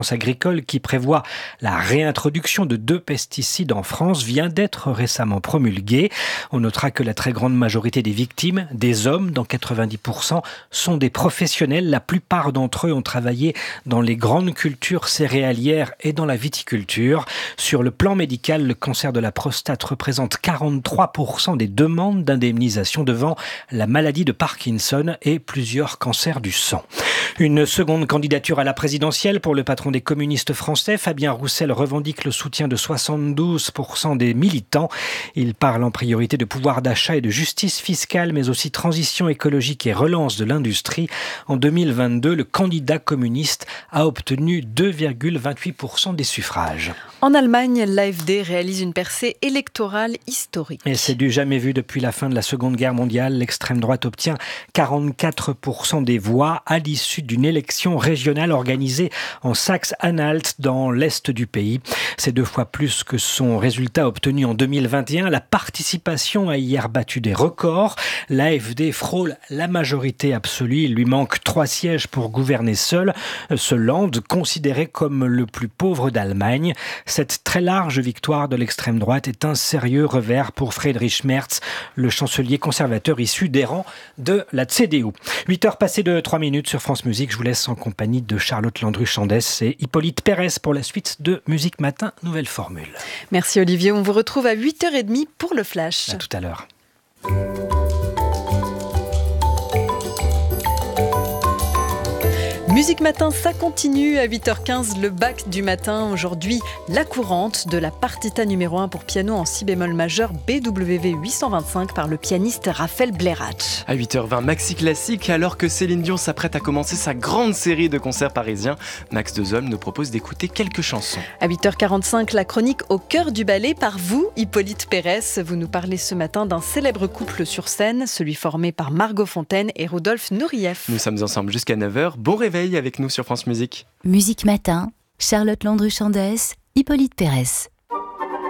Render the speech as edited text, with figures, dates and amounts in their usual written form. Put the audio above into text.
agricole qui prévoit la réintroduction de 2 pesticides en France vient d'être récemment promulguée. On notera que la très grande majorité des victimes, des hommes dans 90%, sont des professionnels. La plupart d'entre eux ont travaillé dans les grandes cultures céréalières et dans la viticulture. Sur le plan médical, le cancer de la prostate représente 43% des demandes d'indemnisation devant la maladie de Parkinson et plusieurs cancers du sang. Une seconde candidature à la présidentielle pour le patron des communistes français. Fabien Roussel revendique le soutien de 72% des militants. Il parle en priorité de pouvoir d'achat et de justice fiscale, mais aussi transition écologique et relance de l'industrie. En 2022, le candidat communiste a obtenu 2,28% des suffrages. En Allemagne, l'AfD réalise une percée électorale historique. Et c'est du jamais vu depuis la fin de la Seconde Guerre mondiale. L'extrême droite obtient 44% des voix à l'issue d'une élection régionale organisée en Saxe-Anhalt dans l'est du pays. C'est 2 fois plus que son résultat obtenu en 2021. La participation a hier battu des records. L'AfD frôle la majorité absolue. Il lui manque 3 sièges pour gouverner seul. Ce Land, considéré comme le plus pauvre d'Allemagne. Cette très large victoire de l'extrême droite est un sérieux revers pour Friedrich Merz, le chancelier conservateur issu des rangs de la CDU. 8h passées de 3 minutes sur France Musique. Je vous laisse en compagnie de Charlotte Landru-Chandès et Hippolyte Pérez pour la suite de Musique Matin, nouvelle formule. Merci Olivier, on vous retrouve à 8h30 pour le Flash. À tout à l'heure. Musique Matin, ça continue à 8h15, le bac du matin. Aujourd'hui, la courante de la partita numéro 1 pour piano en si bémol majeur BWV 825 par le pianiste Raphaël Blerach. À 8h20, maxi classique, alors que Céline Dion s'apprête à commencer sa grande série de concerts parisiens, Max Dezolme nous propose d'écouter quelques chansons. À 8h45, la chronique Au cœur du ballet par vous, Hippolyte Pérez. Vous nous parlez ce matin d'un célèbre couple sur scène, celui formé par Margot Fontaine et Rodolphe Nourieff. Nous sommes ensemble jusqu'à 9h. Bon réveil avec nous sur France Musique. Musique Matin, Charlotte Landru-Chandès, Hippolyte Pérez.